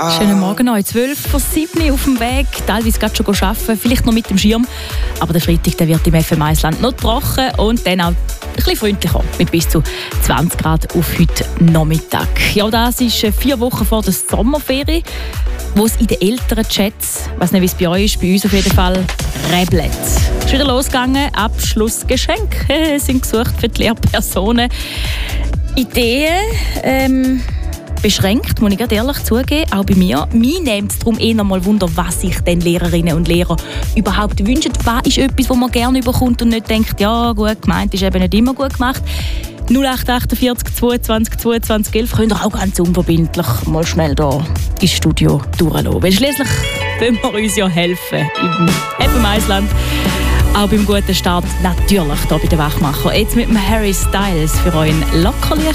Schönen Morgen euch. 12:07 auf dem Weg, teilweise gerade schon arbeiten, vielleicht noch mit dem Schirm. Aber der Freitag der wird im FM Eisland noch trocken und dann auch ein bisschen freundlicher, mit bis zu 20 Grad auf heute Nachmittag. Ja, das ist 4 Wochen vor der Sommerferien, wo es in den älteren Chats, ich weiss nicht, wie es bei euch ist, bei uns auf jeden Fall, rebelt. Es ist wieder losgegangen, Abschlussgeschenke sind gesucht für die Lehrpersonen. Ideen, beschränkt, muss ich ganz ehrlich zugeben, auch bei mir. Mich nimmt es darum eher mal Wunder, was sich denn Lehrerinnen und Lehrer überhaupt wünschen. Was ist etwas, was man gerne überkommt und nicht denkt, ja gut, gemeint ist eben nicht immer gut gemacht. 0848 22 22 11 könnt ihr auch ganz unverbindlich mal schnell hier ins Studio durchlassen. Weil schliesslich wollen wir uns ja helfen im FM Eisland. Auch beim guten Start natürlich hier bei den Wachmacher. Jetzt mit dem Harry Styles für euch Lockerli.